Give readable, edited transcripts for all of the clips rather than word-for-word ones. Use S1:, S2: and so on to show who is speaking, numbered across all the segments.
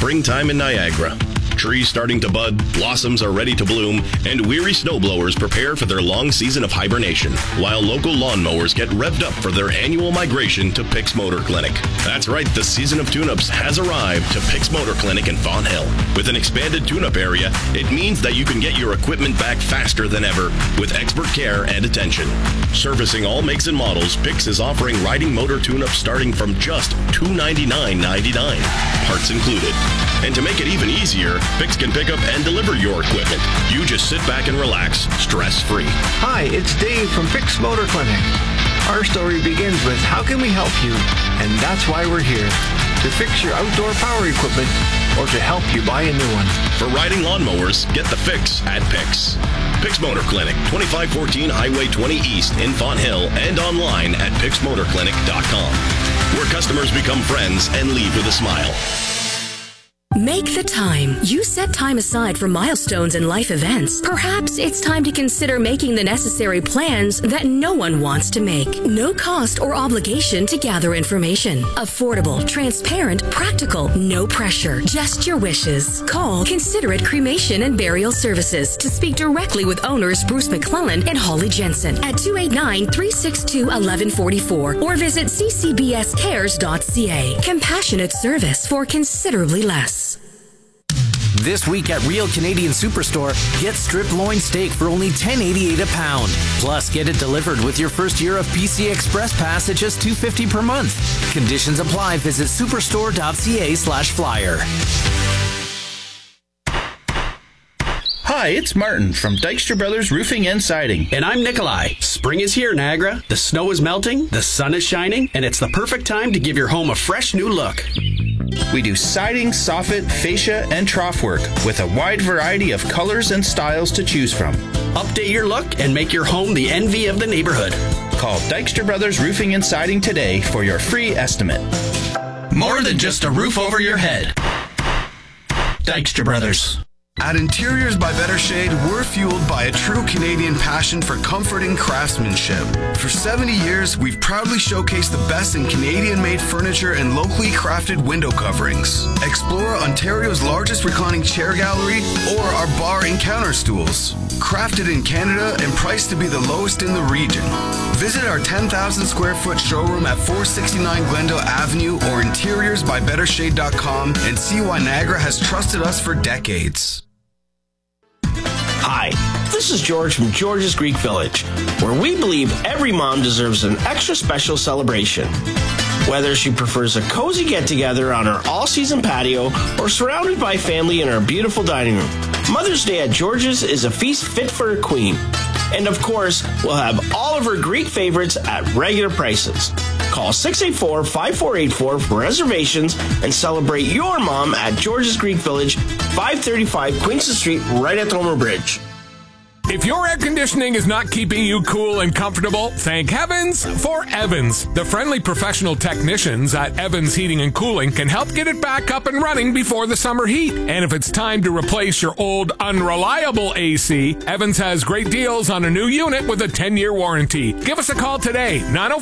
S1: springtime in Niagara. Trees starting to bud, blossoms are ready to bloom, and weary snowblowers prepare for their long season of hibernation, while local lawnmowers get revved up for their annual migration to Pick's Motor Clinic. That's right, the season of tune-ups has arrived to Pick's Motor Clinic in Fonthill. With an expanded tune-up area, it means that you can get your equipment back faster than ever with expert care and attention. Servicing all makes and models, Pick's is offering riding motor tune-ups starting from just $299.99, parts included. And to make it even easier, Pick's can pick up and deliver your equipment. You just sit back and relax, stress-free.
S2: Hi, it's Dave from Pick's Motor Clinic. Our story begins with how can we help you? And that's why we're here. To fix your outdoor power equipment or to help you buy a new one.
S1: For riding lawnmowers, get the fix at Pick's. Pick's Motor Clinic, 2514 Highway 20 East in Fonthill, and online at picksmotorclinic.com, where customers become friends and leave with a smile.
S3: Make the time. You set time aside for milestones and life events. Perhaps it's time to consider making the necessary plans that no one wants to make. No cost or obligation to gather information. Affordable, transparent, practical, no pressure. Just your wishes. Call Considerate Cremation and Burial Services to speak directly with owners Bruce McClellan and Holly Jensen at 289-362-1144 or visit ccbscares.ca. Compassionate service for considerably less.
S4: This week at Real Canadian Superstore, get strip loin steak for only $10.88 a pound. Plus, get it delivered with your first year of PC Express Pass at just $2.50 per month. Conditions apply. Visit superstore.ca/flyer.
S5: Hi, it's Martin from Dykstra Brothers Roofing and Siding.
S6: And I'm Nikolai. Spring is here, Niagara. The snow is melting, the sun is shining, and it's the perfect time to give your home a fresh new look.
S5: We do siding, soffit, fascia, and trough work with a wide variety of colors and styles to choose from.
S6: Update your look and make your home the envy of the neighborhood.
S5: Call Dykstra Brothers Roofing and Siding today for your free estimate.
S6: More than just a roof over your head. Dykstra Brothers.
S7: At Interiors by Better Shade, we're fueled by a true Canadian passion for comfort and craftsmanship. For 70 years, we've proudly showcased the best in Canadian-made furniture and locally crafted window coverings. Explore Ontario's largest reclining chair gallery or our bar and counter stools. Crafted in Canada and priced to be the lowest in the region. Visit our 10,000 square foot showroom at 469 Glendale Avenue or interiorsbybettershade.com and see why Niagara has trusted us for decades.
S8: Hi, this is George from George's Greek Village, where we believe every mom deserves an extra special celebration. Whether she prefers a cozy get-together on our all-season patio or surrounded by family in our beautiful dining room, Mother's Day at George's is a feast fit for a queen. And of course, we'll have all of her Greek favorites at regular prices. Call 684-5484 for reservations and celebrate your mom at George's Greek Village, 535 Queenston Street, right at Homer Bridge.
S9: If your air conditioning is not keeping you cool and comfortable, thank heavens for Evans. The friendly professional technicians at Evans Heating and Cooling can help get it back up and running before the summer heat. And if it's time to replace your old unreliable AC, Evans has great deals on a new unit with a 10-year warranty. Give us a call today,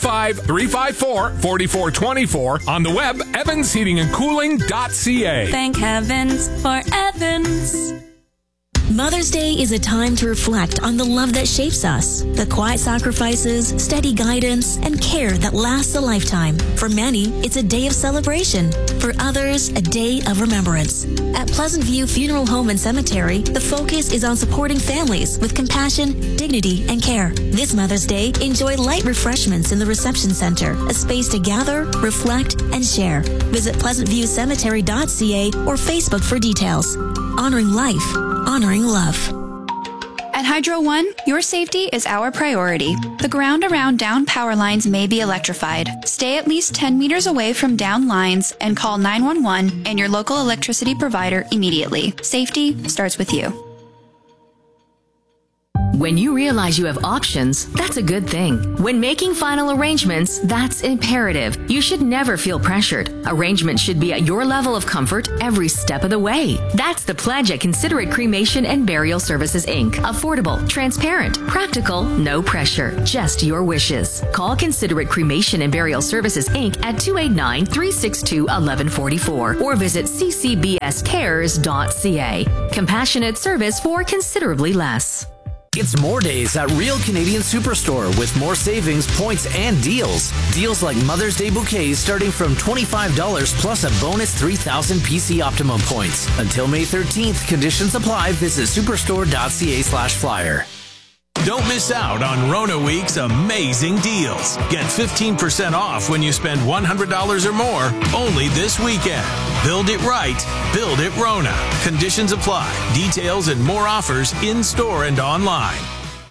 S9: 905-354-4424, on the web, evansheatingandcooling.ca.
S10: Thank heavens for Evans. Mother's Day is a time to reflect on the love that shapes us, the quiet sacrifices, steady guidance, and care that lasts a lifetime. For many, it's a day of celebration. For others, a day of remembrance. At Pleasant View Funeral Home and Cemetery, the focus is on supporting families with compassion, dignity, and care. This Mother's Day, enjoy light refreshments in the reception center, a space to gather, reflect, and share. Visit pleasantviewcemetery.ca or Facebook for details. Honoring life. Honoring love.
S11: At Hydro One, your safety is our priority. The ground around down power lines may be electrified. Stay at least 10 meters away from down lines and call 911 and your local electricity provider immediately. Safety starts with you.
S3: When you realize you have options, that's a good thing. When making final arrangements, that's imperative. You should never feel pressured. Arrangements should be at your level of comfort every step of the way. That's the pledge at Considerate Cremation and Burial Services, Inc. Affordable, transparent, practical, no pressure, just your wishes. Call Considerate Cremation and Burial Services, Inc. at 289-362-1144 or visit ccbscares.ca. Compassionate service for considerably less.
S4: It's more days at Real Canadian Superstore with more savings, points, and deals. Deals like Mother's Day bouquets starting from $25 plus a bonus 3,000 PC Optimum points. Until May 13th, conditions apply. Visit superstore.ca/flyer.
S12: Don't miss out on Rona Week's amazing deals. Get 15% off when you spend $100 or more only this weekend. Build it right. Build it Rona. Conditions apply. Details and more offers in-store and online.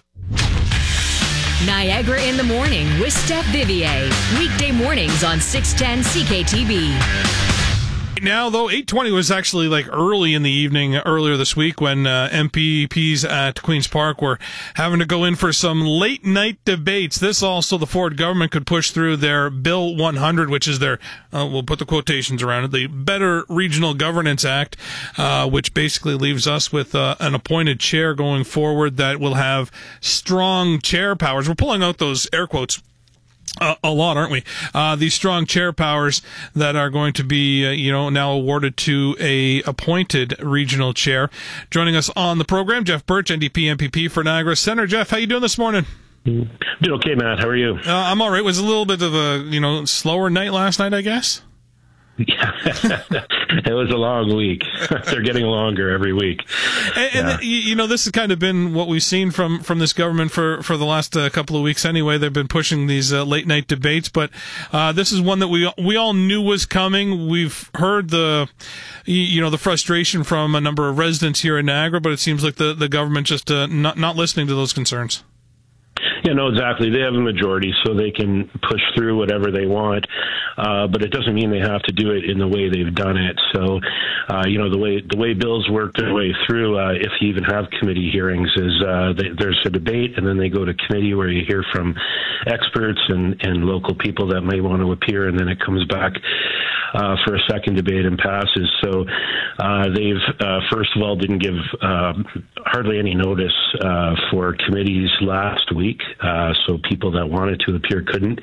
S3: Niagara in the Morning with Steph Vivier. Weekday mornings on 610 CKTB.
S13: Now, though, 8:20 was actually like early in the evening earlier this week when MPPs at Queen's Park were having to go in for some late night debates. This also the Ford government could push through their Bill 100, which is their, we'll put the quotations around it, the Better Regional Governance Act, which basically leaves us with an appointed chair going forward that will have strong chair powers. We're pulling out those air quotes a lot, aren't we? These strong chair powers that are going to be, now awarded to a appointed regional chair. Joining us on the program, Jeff Birch, NDP MPP for Niagara Centre. Jeff, how you doing this morning?
S14: Doing okay, Matt. How are you?
S13: I'm all right. It was a little bit of a, slower night last night, I guess.
S14: Yeah, it was a long week. They're getting longer every week.
S13: And this has kind of been what we've seen from this government for the last couple of weeks anyway. They've been pushing these late night debates, but this is one that we all knew was coming. We've heard the frustration from a number of residents here in Niagara, but it seems like the government just not listening to those concerns.
S14: Yeah, no, exactly. They have a majority, so they can push through whatever they want, but it doesn't mean they have to do it in the way they've done it. So, the way bills work their way through, if you even have committee hearings, is there's a debate, and then they go to committee where you hear from experts and local people that may want to appear, and then it comes back for a second debate and passes. So they've, first of all, didn't give hardly any notice for committees last week, so people that wanted to appear couldn't.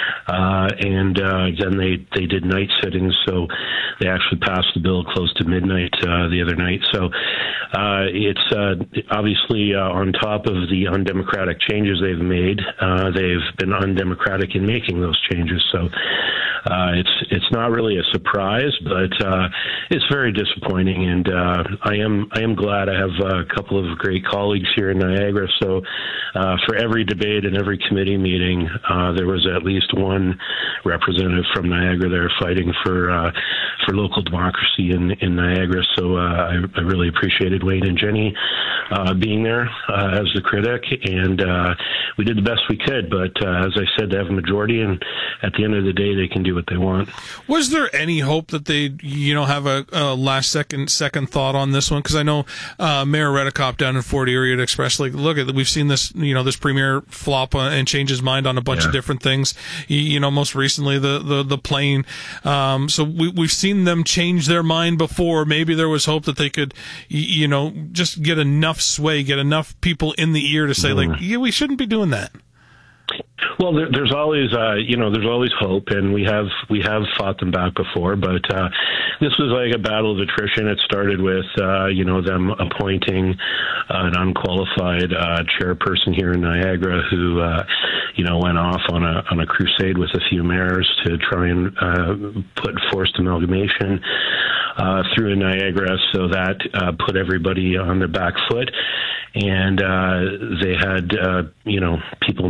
S14: And then they did night sittings, so they actually passed the bill close to midnight the other night. So it's obviously on top of the undemocratic changes they've made. They've been undemocratic in making those changes. So it's not really a surprise, but it's very disappointing. And I am glad I have a couple of great colleagues here in Niagara. So for every debate and every committee meeting, there was at least one representative from Niagara there fighting for local democracy in Niagara. So I really appreciated Wayne and Jenny being there as the critic, and we did the best we could. But as I said, they have a majority, and at the end of the day, they can do what they want. Was there any hope that they, have a last second thought on this one? Because I know Mayor Redekop down in Fort Erie had expressed, look, we've seen this, this premier flop and change his mind on a bunch of different things. Most recently the plane. So we've seen them change their mind before. Maybe there was hope that they could, just get enough sway, get enough people in the ear to say, we shouldn't be doing that. Well, there's always, there's always hope, and we have fought them back before, but this was like a battle of attrition. It started with, them appointing an unqualified chairperson here in Niagara who, went off on a crusade with a few mayors to try and put forced amalgamation through in Niagara, so that put everybody on their back foot. And they had, people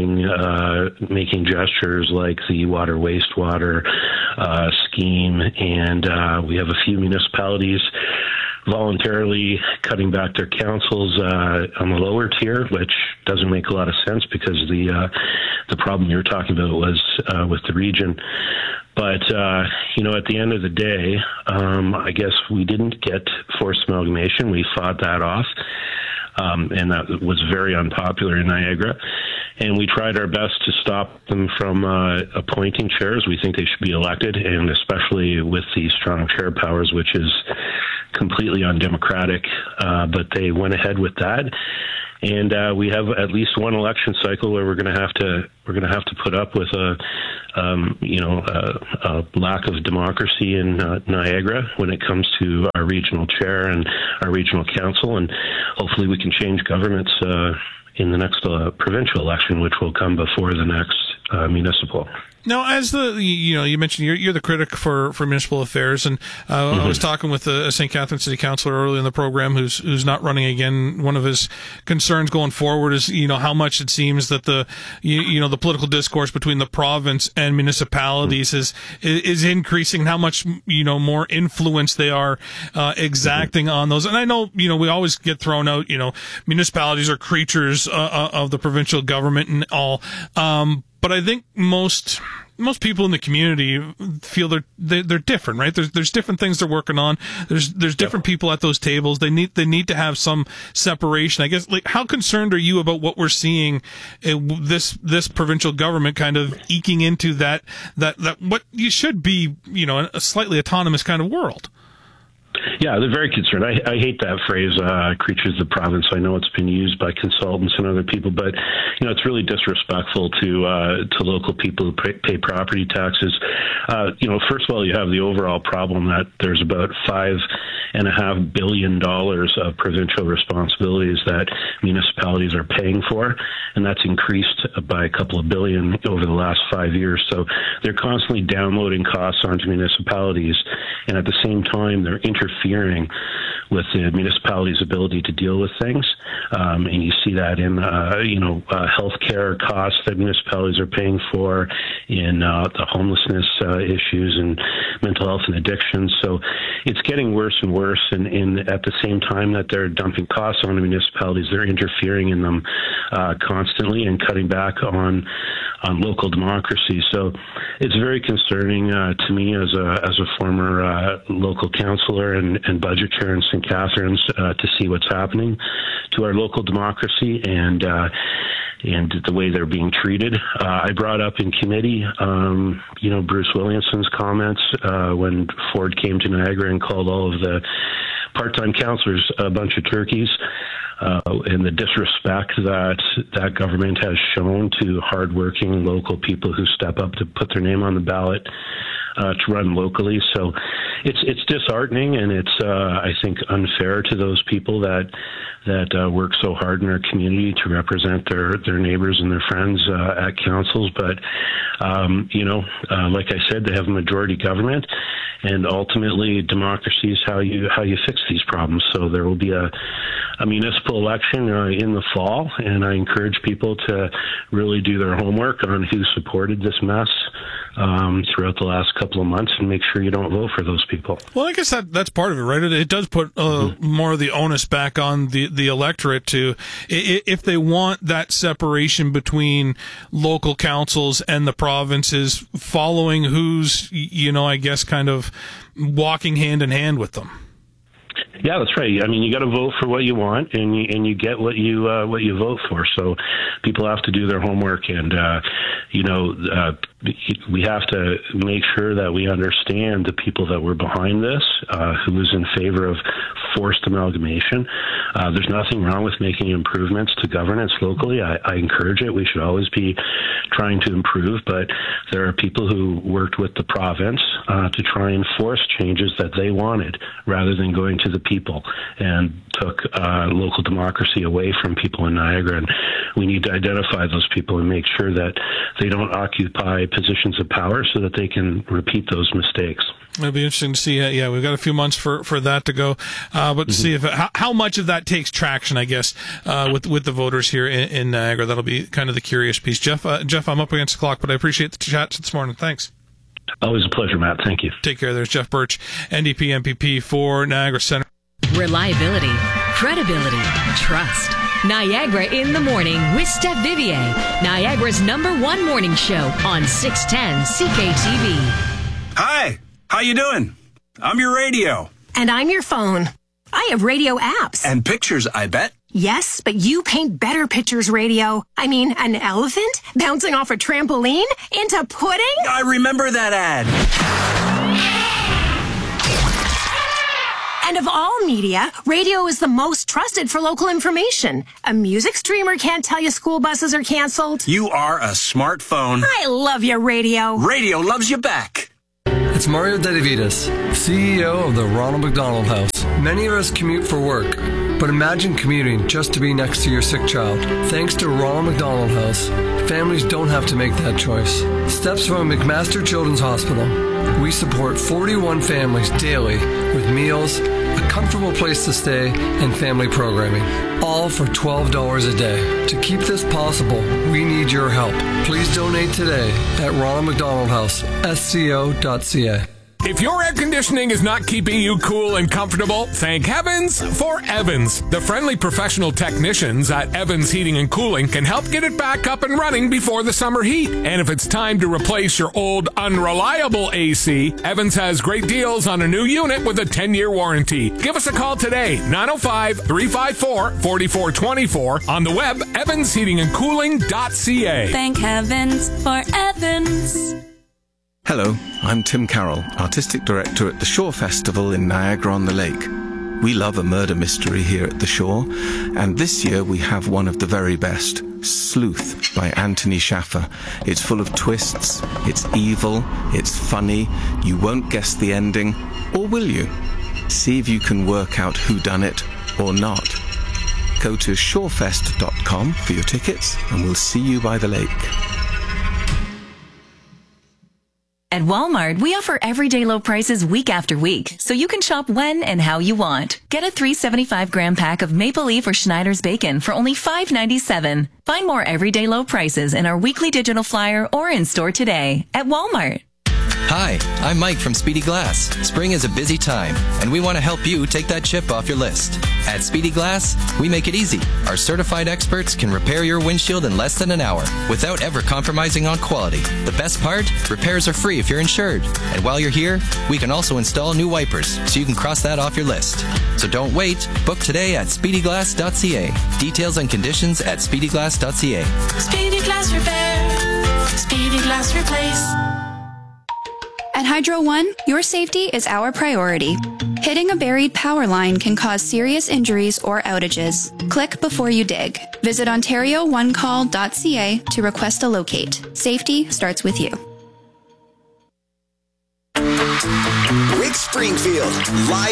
S14: making gestures like the water wastewater scheme, and we have a few municipalities voluntarily cutting back their councils on the lower tier, which doesn't make a lot of sense because the problem you're talking about was with the region. But, at the end of the day, I guess we didn't get forced amalgamation. We fought that off. and that was very unpopular in Niagara. And we tried our best to stop them from appointing chairs. We think they should be elected, and especially with the strong chair powers, which is completely undemocratic. But they went ahead with that. And we have at least one election cycle where we're going to have to put up with a lack of democracy in Niagara when it comes to our regional chair and our regional council, and hopefully we can change governments in the next provincial election, which will come before the next municipal.
S13: Now, as you mentioned you're the critic for municipal affairs, and I was talking with a St. Catharines City Councillor early in the program who's not running again. One of his concerns going forward is how much it seems that the political discourse between the province and municipalities is increasing, and how much more influence they are exacting on those. And I know we always get thrown out municipalities are creatures of the provincial government and all. But I think most people in the community feel they're different, right? There's different things they're working on. There's different people at those tables. They need to have some separation. I guess, how concerned are you about what we're seeing this provincial government kind of eking into that what you should be, a slightly autonomous kind of world?
S14: Yeah, they're very concerned. I hate that phrase, creatures of the province. I know it's been used by consultants and other people, but it's really disrespectful to local people who pay property taxes. First of all, you have the overall problem that there's about $5.5 billion of provincial responsibilities that municipalities are paying for, and that's increased by a couple of billion over the last 5 years. So they're constantly downloading costs onto municipalities, and at the same time, they're interfering with the municipality's ability to deal with things. And you see that in, healthcare costs that municipalities are paying for, in the homelessness issues and mental health and addiction. So it's getting worse and worse. And at the same time that they're dumping costs on the municipalities, they're interfering in them constantly and cutting back on local democracy. So it's very concerning to me as a former local councillor and budget chair in St. Catharines to see what's happening to our local democracy and the way they're being treated. I brought up in committee, Bruce Williamson's comments when Ford came to Niagara and called all of the part-time councillors a bunch of turkeys. And the disrespect that government has shown to hardworking local people who step up to put their name on the ballot to run locally. So it's disheartening, and it's I think unfair to those people that work so hard in our community to represent their neighbors and their friends at councils. But like I said, they have a majority government, and ultimately democracy is how you fix these problems. So there will be a municipal election in the fall, and I encourage people to really do their homework on who supported this mess throughout the last couple of months, and make sure you don't vote for those people.
S13: Well, I guess that's part of it, right? It does put more of the onus back on the electorate to, if they want that separation between local councils and the provinces, following who's, I guess, kind of walking hand in hand with them.
S14: Yeah, that's right. I mean, you got to vote for what you want, and you get what you vote for. So people have to do their homework, and we have to make sure that we understand the people that were behind this, who was in favor of forced amalgamation. There's nothing wrong with making improvements to governance locally. I encourage it. We should always be trying to improve, but there are people who worked with the province to try and force changes that they wanted, rather than going to the people, and took local democracy away from people in Niagara. And we need to identify those people and make sure that they don't occupy positions of power so that they can repeat those mistakes.
S13: It'll be interesting to see. Yeah, we've got a few months for that to go, but to see how much of that takes traction, I guess, with the voters here in Niagara. That'll be kind of the curious piece. Jeff, I'm up against the clock, but I appreciate the chat this morning. Thanks.
S14: Always a pleasure, Matt. Thank you.
S13: Take care. There's Jeff Birch, NDP MPP for Niagara Centre.
S3: Reliability, credibility, trust. Niagara in the Morning with Steph Vivier, Niagara's #1 morning show on 610 CKTV.
S15: Hi, how you doing? I'm your radio.
S16: And I'm your phone. I have radio apps.
S15: And pictures, I bet.
S16: Yes, but you paint better pictures, radio. I mean, an elephant bouncing off a trampoline into pudding?
S15: I remember that ad.
S16: And of all media, radio is the most trusted for local information. A music streamer can't tell you school buses are canceled.
S15: You are a smartphone.
S16: I love you, radio.
S15: Radio loves you back.
S17: It's Mario Dedivitas, CEO of the Ronald McDonald House. Many of us commute for work, but imagine commuting just to be next to your sick child. Thanks to Ronald McDonald House, families don't have to make that choice. Steps from McMaster Children's Hospital. We support 41 families daily with meals, a comfortable place to stay, and family programming, all for $12 a day. To keep this possible, we need your help. Please donate today at Ronald McDonald House, sco.ca.
S9: If your air conditioning is not keeping you cool and comfortable, thank heavens for Evans. The friendly professional technicians at Evans Heating and Cooling can help get it back up and running before the summer heat. And if it's time to replace your old unreliable AC, Evans has great deals on a new unit with a 10-year warranty. Give us a call today, 905-354-4424, on the web, evansheatingandcooling.ca.
S18: Thank heavens for Evans.
S19: Hello, I'm Tim Carroll, Artistic Director at the Shore Festival in Niagara-on-the-Lake. We love a murder mystery here at the Shore, and this year we have one of the very best, Sleuth by Anthony Shaffer. It's full of twists, it's evil, it's funny, you won't guess the ending, or will you? See if you can work out who done it or not. Go to shorefest.com for your tickets, and we'll see you by the lake.
S20: At Walmart, we offer everyday low prices week after week, so you can shop when and how you want. Get a 375-gram pack of Maple Leaf or Schneider's bacon for only $5.97. Find more everyday low prices in our weekly digital flyer or in-store today at Walmart.
S21: Hi, I'm Mike from Speedy Glass. Spring is a busy time, and we want to help you take that chip off your list. At Speedy Glass, we make it easy. Our certified experts can repair your windshield in less than an hour without ever compromising on quality. The best part? Repairs are free if you're insured. And while you're here, we can also install new wipers, so you can cross that off your list. So don't wait. Book today at speedyglass.ca. Details and conditions at speedyglass.ca.
S18: Speedy Glass Repair. Speedy Glass Replace.
S11: At Hydro One, your safety is our priority. Hitting a buried power line can cause serious injuries or outages. Click before you dig. Visit OntarioOneCall.ca to request a locate. Safety starts with you.
S22: Rick Springfield, live